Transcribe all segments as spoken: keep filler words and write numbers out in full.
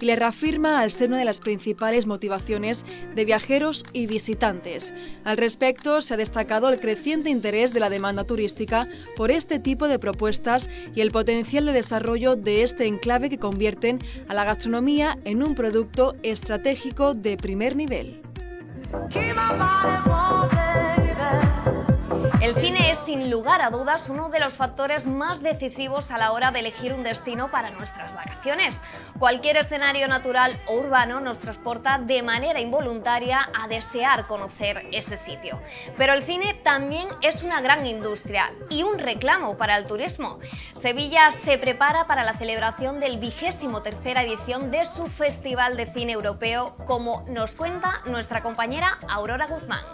y le reafirma al ser una de las principales motivaciones de viajeros y visitantes. Al respecto, se ha destacado el creciente interés de la demanda turística por este tipo de propuestas y el potencial de desarrollo de este enclave que convierten a la gastronomía en un producto estratégico de primer nivel. El cine es, sin lugar a dudas, uno de los factores más decisivos a la hora de elegir un destino para nuestras vacaciones. Cualquier escenario natural o urbano nos transporta de manera involuntaria a desear conocer ese sitio. Pero el cine también es una gran industria y un reclamo para el turismo. Sevilla se prepara para la celebración del vigésimo tercera edición de su Festival de Cine Europeo, como nos cuenta nuestra compañera Aurora Guzmán.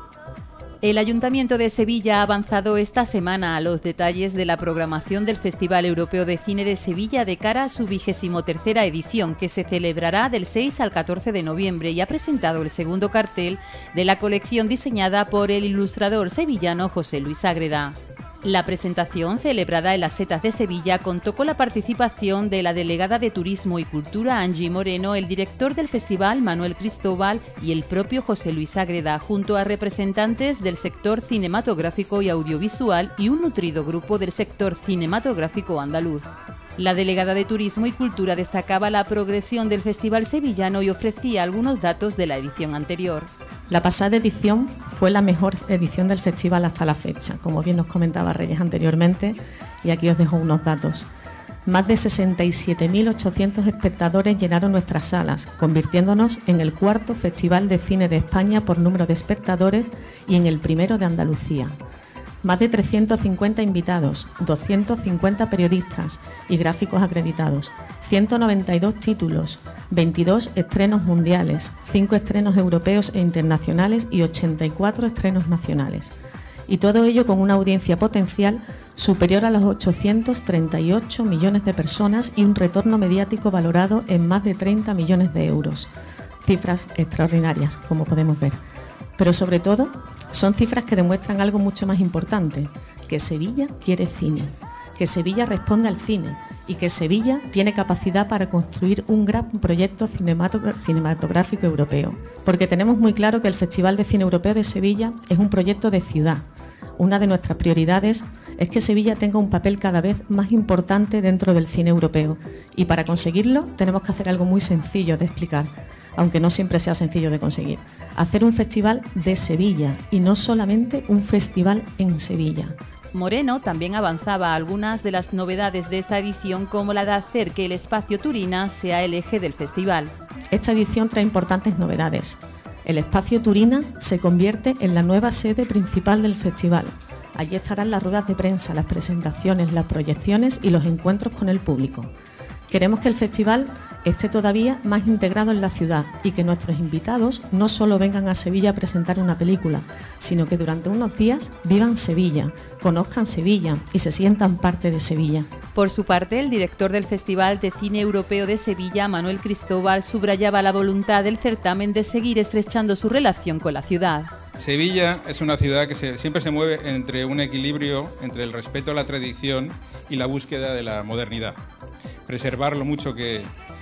El Ayuntamiento de Sevilla ha avanzado esta semana a los detalles de la programación del Festival Europeo de Cine de Sevilla de cara a su vigésimo tercera edición, que se celebrará del seis al catorce de noviembre, y ha presentado el segundo cartel de la colección diseñada por el ilustrador sevillano José Luis Ágreda. La presentación, celebrada en las Setas de Sevilla, contó con la participación de la delegada de Turismo y Cultura, Angie Moreno, el director del festival, Manuel Cristóbal, y el propio José Luis Ágreda, junto a representantes del sector cinematográfico y audiovisual y un nutrido grupo del sector cinematográfico andaluz. La delegada de Turismo y Cultura destacaba la progresión del festival sevillano y ofrecía algunos datos de la edición anterior. La pasada edición fue la mejor edición del festival hasta la fecha, como bien nos comentaba Reyes anteriormente, y aquí os dejo unos datos. Más de sesenta y siete mil ochocientos espectadores llenaron nuestras salas, convirtiéndonos en el cuarto Festival de Cine de España por número de espectadores y en el primero de Andalucía. Más de trescientos cincuenta invitados, doscientos cincuenta periodistas y gráficos acreditados, ciento noventa y dos títulos, veintidós estrenos mundiales, cinco estrenos europeos e internacionales y ochenta y cuatro estrenos nacionales. Y todo ello con una audiencia potencial superior a los ochocientos treinta y ocho millones de personas y un retorno mediático valorado en más de treinta millones de euros. Cifras extraordinarias, como podemos ver. Pero sobre todo, son cifras que demuestran algo mucho más importante, que Sevilla quiere cine, que Sevilla responde al cine y que Sevilla tiene capacidad para construir un gran proyecto cinematográfico europeo. Porque tenemos muy claro que el Festival de Cine Europeo de Sevilla es un proyecto de ciudad. Una de nuestras prioridades es que Sevilla tenga un papel cada vez más importante dentro del cine europeo. Y para conseguirlo tenemos que hacer algo muy sencillo de explicar, aunque no siempre sea sencillo de conseguir. Hacer un festival de Sevilla y no solamente un festival en Sevilla. Moreno también avanzaba algunas de las novedades de esta edición, como la de hacer que el espacio Turina sea el eje del festival. Esta edición trae importantes novedades. El espacio Turina se convierte en la nueva sede principal del festival. Allí estarán las ruedas de prensa, las presentaciones, las proyecciones y los encuentros con el público. Queremos que el festival esté todavía más integrado en la ciudad y que nuestros invitados no solo vengan a Sevilla a presentar una película, sino que durante unos días vivan Sevilla, conozcan Sevilla y se sientan parte de Sevilla. Por su parte, el director del Festival de Cine Europeo de Sevilla, Manuel Cristóbal, subrayaba la voluntad del certamen de seguir estrechando su relación con la ciudad. Sevilla es una ciudad que se, siempre se mueve entre un equilibrio entre el respeto a la tradición y la búsqueda de la modernidad. Preservar lo mucho que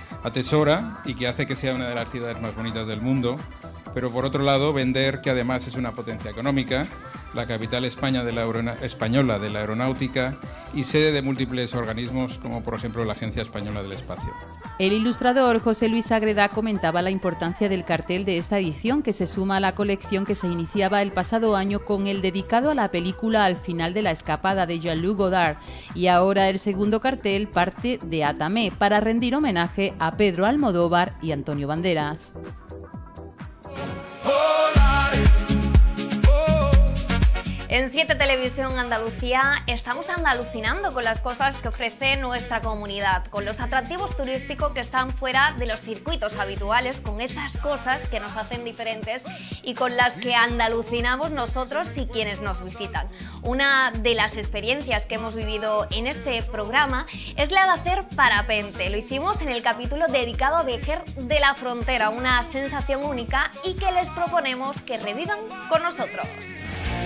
atesora y que hace que sea una de las ciudades más bonitas del mundo, pero por otro lado vender que además es una potencia económica, la capital España de la aerona- española de la aeronáutica y sede de múltiples organismos como por ejemplo la Agencia Española del Espacio. El ilustrador José Luis Ágreda comentaba la importancia del cartel de esta edición, que se suma a la colección que se iniciaba el pasado año con el dedicado a la película Al final de la escapada de Jean-Luc Godard, y ahora el segundo cartel parte de Atame para rendir homenaje a Pedro Almodóvar y Antonio Banderas. En siete Televisión Andalucía estamos andalucinando con las cosas que ofrece nuestra comunidad, con los atractivos turísticos que están fuera de los circuitos habituales, con esas cosas que nos hacen diferentes y con las que andalucinamos nosotros y quienes nos visitan. Una de las experiencias que hemos vivido en este programa es la de hacer parapente. Lo hicimos en el capítulo dedicado a Vejer de la Frontera, una sensación única y que les proponemos que revivan con nosotros.